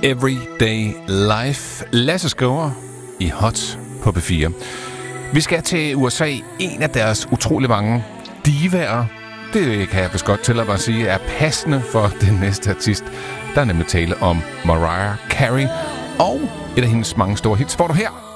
Everyday Life. Lasse Skriver i Hot på P4. Vi skal til USA. En af deres utrolig mange divaer, det kan jeg vist godt tillade mig at sige, er passende for den næste artist. Der er nemlig tale om Mariah Carey, og et af hendes mange store hits får du her.